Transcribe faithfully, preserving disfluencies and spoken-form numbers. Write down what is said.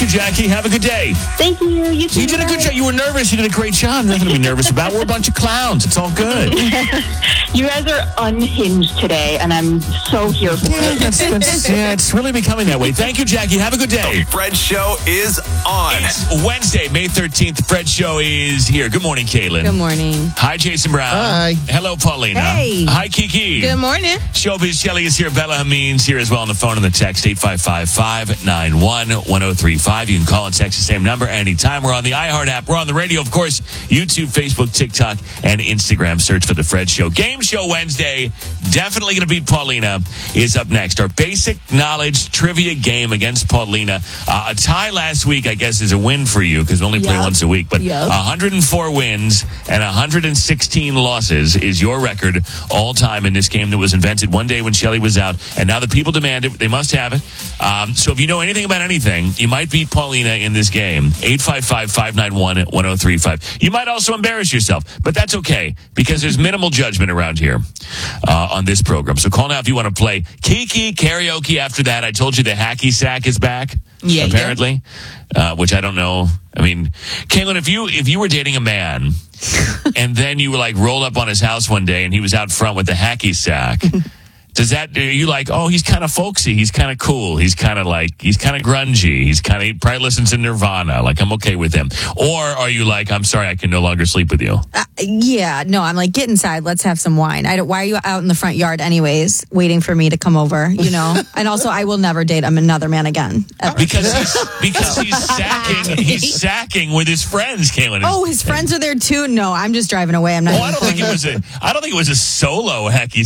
Jackie. Have a good day. Thank you. You, too, You did a good guys. job. You were nervous. You did a great job. Nothing to be nervous about. We're a bunch of clowns. It's all good. You guys are unhinged today, and I'm so here for Yeah, it. that's, that's, yeah, it's really becoming that way. Thank you, Jackie. Have a good day. Fred Show is on. It's Wednesday, May thirteenth. The Fred Show is here. Good morning, Caitlin. Good morning. Hi, Jason Brown. Hi. Hello, Paulina. Hey. Hi, Kiki. Good morning. Showbiz Shelly is here. Bella Hameen's here as well on the phone and the text eight five five, five nine one, one oh three five. You can call and text the same number anytime. We're on the iHeart app. We're on the radio, of course, YouTube, Facebook, TikTok, and Instagram. Search for The Fred Show. Game Show Wednesday. Definitely going to beat Paulina is up next. Our basic knowledge trivia game against Paulina. Uh, a tie last week, I guess, is a win for you because we only play Yep. once a week. But Yep. one hundred four wins and one hundred sixteen losses is your record all time in this game that was invented one day when Shelly was out. And now the people demand it. They must have it. Um, so if you know anything about anything, you might beat Paulina in this game. eight five five, five nine one, one oh three five. You might also embarrass yourself, but that's okay because there's minimal judgment around here uh, on this program. So call now if you want to play Kiki karaoke. After that, I told you the hacky sack is back. Yeah, apparently, uh, which I don't know. I mean, Caitlin, if you if you were dating a man and then you were like rolled up on his house one day and he was out front with the hacky sack. Does that, are you like, oh, he's kind of folksy, he's kind of cool, he's kind of like, he's kind of grungy, he's kind of, he probably listens to Nirvana, like, I'm okay with him? Or are you like, I'm sorry, I can no longer sleep with you? Uh, yeah, no, I'm like, get inside. Let's have some wine. I don't, why are you out in the front yard anyways, waiting for me to come over, you know? And also, I will never date another man again. Ever. Because he's, because he's sacking, he's sacking with his friends, Caitlin. Oh, his friends are there too? No, I'm just driving away. I'm not Oh, even I don't think it playing. was a, I don't think it was a solo hacky